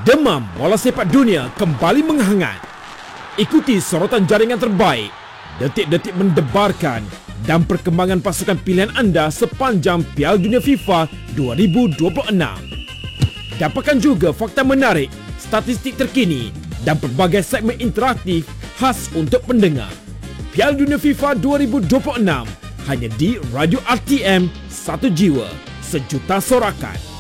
Demam bola sepak dunia kembali menghangat. Ikuti sorotan jaringan terbaik, detik-detik mendebarkan dan perkembangan pasukan pilihan anda sepanjang Piala Dunia FIFA 2026. Dapatkan juga fakta menarik, statistik terkini dan pelbagai segmen interaktif khas untuk pendengar. Piala Dunia FIFA 2026 hanya di Radio RTM, satu jiwa, sejuta sorakan.